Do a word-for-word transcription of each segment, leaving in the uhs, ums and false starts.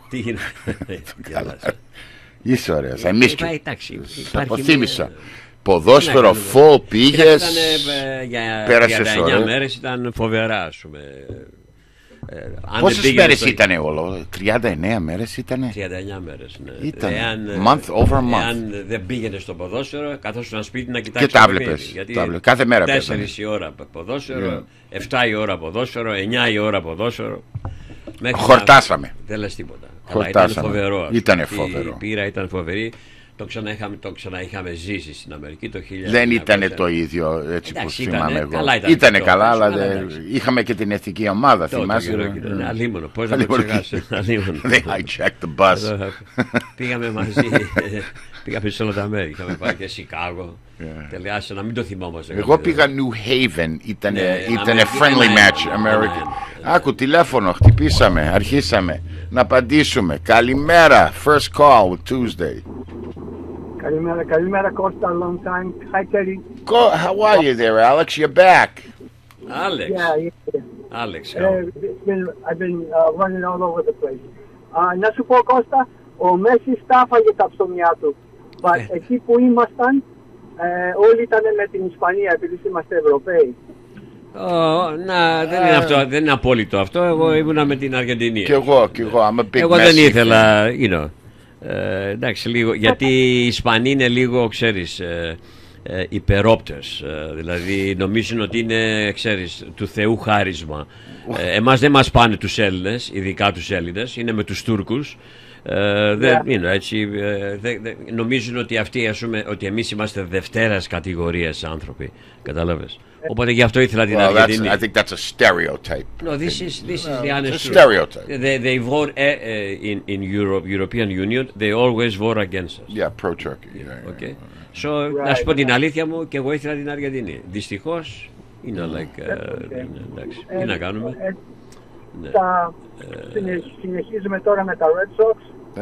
Τι γίνεται. Είσαι ωραίος. Εμείς και αποθύμησα. Ποδόσφαιρο, φω, πήγες, πέρασες ωραία. εννιά μέρες ήταν φοβερά, ας πούμε. Πόσες μέρες στο... ήτανε όλο, τριάντα εννέα μέρες ήτανε. τριάντα εννέα μέρες, ναι. Ήταν εάν, month over month. Εάν δεν πήγαινε στο ποδόσφαιρο, καθόσουν σπίτι να κοιτάξεις και τα βλέπεις. Κάθε μέρα τέσσερις η ώρα ποδόσφαιρο, yeah. εφτά η ώρα ποδόσφαιρο, εννιά η ώρα ποδόσφαιρο. Χορτάσαμε. Να... Δεν λες τίποτα. Χορτάσαμε. Ήταν φοβερό. Ήτανε φοβερό. Η πείρα ήταν φοβερή. Το ξαναείχαμε, το ξαναείχαμε ζήσει στην Αμερική το χίλια εννιακόσια. Δεν ήταν το ίδιο έτσι. Εντάξει, που θυμάμαι εγώ. Καλά ήταν ήτανε καλά, αλλά δε... είχαμε και την εθνική ομάδα, το, θυμάσαι. Αλίμονο, πώς να το ξεχάσει. I checked the bus. Πήγαμε μαζί, πήγαμε σε όλα τα μέρη. Είχαμε πάει και Σικάγο. Τελειάσε να μην το θυμόμαστε. Εγώ πήγα New Haven, ήταν friendly match American. Άκου τηλέφωνο, χτυπήσαμε, αρχίσαμε να απαντήσουμε. Καλημέρα, first call with Tuesday. Καλημέρα, καλημέρα Κώστα, long time. Hi Terry. Go, how are you there, Alex? You're back. Alex. Yeah, yeah. Alex. Uh, it's been, I've been uh, running all over the place. Uh, να σου πω Κώστα, ο Μέση στάφαγε τα ψωμιά του. But εκεί που ήμασταν, ε, όλοι ήταν με την Ισπανία, επειδή είμαστε Ευρωπαίοι. Oh, να, δεν είναι αυτό, δεν είναι απόλυτο αυτό. Εγώ ήμουνα με την Αργεντινή. Κι εγώ, κι εγώ. Εγώ δεν ήθελα, you know. Ε, εντάξει, λίγο, γιατί οι Ισπανοί είναι λίγο, ξέρεις, ε, ε, υπερόπτες, ε, δηλαδή νομίζουν ότι είναι, ξέρεις, του Θεού χάρισμα. Ε, εμάς δεν μας πάνε τους Έλληνες, ειδικά τους Έλληνες, είναι με τους Τούρκους. Ε, δεν yeah. είναι έτσι, ε, δε, δε, νομίζουν ότι αυτοί, ας πούμε, ότι εμείς είμαστε δευτέρας κατηγορίας άνθρωποι, κατάλαβες. Οπότε γι' αυτό ήθελα την Αργεντινή. I think that's a stereotype. No, this is this is the honest truth. Stereotype. They they vote uh, uh, in in Europe, European Union. They always vote against us. Yeah, pro-Turkey. Yeah, okay. Yeah. So, να σου πω την αλήθεια μου, και εγώ ήθελα την Αργεντινή. Δυστυχώς, είναι like, εντάξει, τι να κάνουμε. Συνεχίζουμε τώρα με τα Red Sox.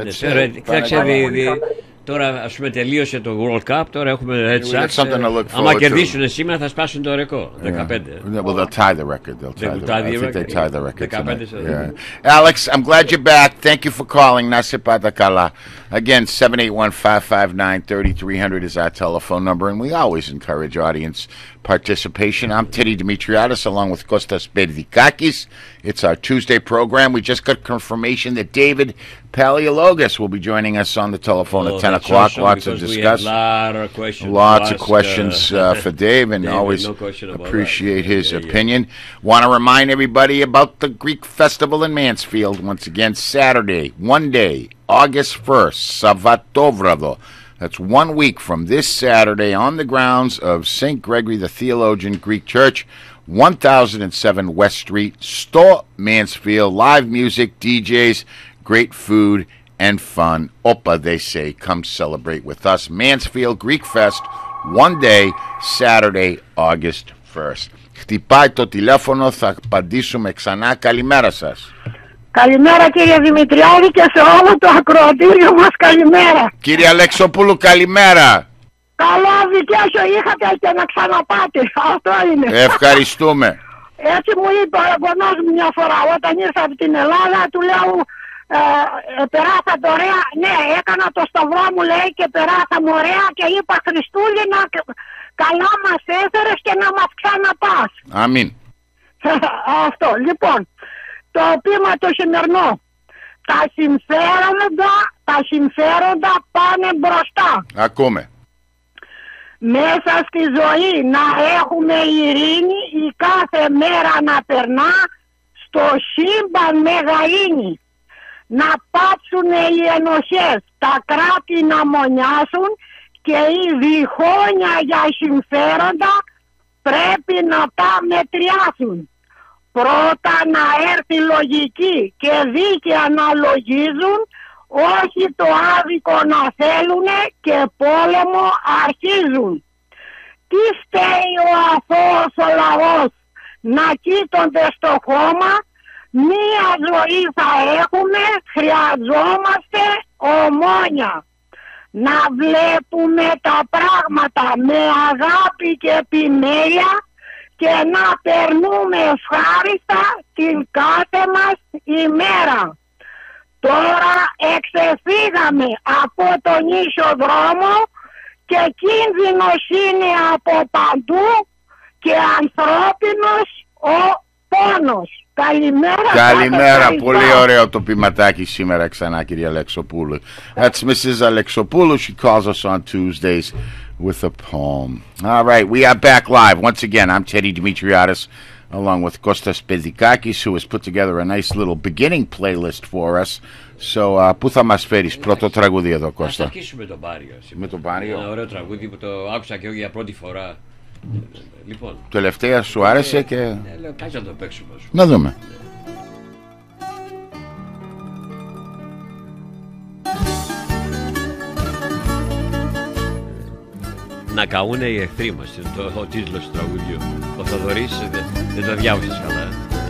Τώρα, ας πούμε, τελείωσε το World Cup, τώρα έχουμε Red Sox. Άμα κερδίσουν σήμερα θα σπάσουν το ρεκόρ. δεκαπέντε. Well, they'll tie the record. They'll tie the record. I think they tie the record tonight. Yeah. Alex, I'm glad you're back. Thank you for calling. Να σε πάτα καλά. Again, seven eight one, five five nine, three three zero zero is our telephone number, and we always encourage audience participation. I'm Teddy Dimitriadis along with Kostas Berdikakis. It's our Tuesday program. We just got confirmation that David Paleologos will be joining us on the telephone oh, at ten o'clock. Awesome, lots to discuss. Lot of questions lots ask, of questions uh, uh, for Dave, and David, always no appreciate yeah, his yeah, opinion. Yeah. Want to remind everybody about the Greek Festival in Mansfield. Once again, Saturday, one day, August first, Savatovradho. That's one week from this Saturday on the grounds of Saint Gregory the Theologian Greek Church, one thousand seven West Street, Store Mansfield, live music, D Js, great food and fun. Opa, they say, come celebrate with us. Mansfield Greek Fest, one day, Saturday, August first. Χτυπάει το τηλέφωνο, θα απαντήσουμε ξανά. Καλημέρα σας. Καλημέρα κύριε Δημητριάδη και σε όλο το ακροατήριο μας καλημέρα. Κύριε Αλεξοπούλου, καλημέρα. Καλά δικαίωσο είχατε και να ξαναπάτε, αυτό είναι. Ευχαριστούμε. Έτσι μου είπε ο γονός μου μια φορά όταν ήρθα από την Ελλάδα, του λέω ε, ε, περάσατε ωραία. Ναι, έκανα το σταυρό μου λέει και περάσαμε ωραία και είπα Χριστούληνα καλά μας έφερες και να μας ξαναπάς. Αμήν. Αυτό, λοιπόν. Το ποίημα το σημερινό. Τα συμφέροντα, τα συμφέροντα πάνε μπροστά. Ακούμε. Μέσα στη ζωή να έχουμε ειρήνη, η κάθε μέρα να περνά, στο σύμπαν μεγαΐνη. Να πάψουν οι ενοχές, τα κράτη να μονιάσουν και οι διχόνια για συμφέροντα πρέπει να τα μετριάσουν. Πρώτα να έρθει λογική και δίκαια να λογίζουν, όχι το άδικο να θέλουνε και πόλεμο αρχίζουν. Τι φταίει ο αθώος ο λαός να κοίτονται στο χώμα, μία ζωή θα έχουμε, χρειαζόμαστε ομόνια. Να βλέπουμε τα πράγματα με αγάπη και επιμέλεια και να περνούμε ευχάριστα την κάθε μας ημέρα. Τώρα Εξεφύγαμε από τον ίσο δρόμο και κίνδυνος είναι από παντού και ανθρώπινος ο πόνος. Καλημέρα. Καλημέρα, πολύ ωραίο το ποιηματάκι σήμερα ξανά, κυρία Αλεξοπούλου. That's Missus Alexopoulos. She calls us on Tuesdays with a poem. All right, we are back live once again. I'm Teddy Dimitriadis, along with Kostas Pedikakis, who has put together a nice little beginning playlist for us. So, uh, πού θα μας φέρεις πρώτο τραγούδι εδώ, Κώστα? Θα αρχίσουμε τον Πάριο. Με τον Πάριο. Ένα ωραίο τραγούδι που το άκουσα και εγώ για πρώτη φορά. Λοιπόν, τελευταία σου άρεσε και... Ναι, λέω, κάτσε να το παίξουμε. Να δούμε. Να καούνε οι εχθροί μας, είναι το, ο τίτλος του τραγουδιού. Ο Θοδωρής δεν, δεν το διάβασες καλά.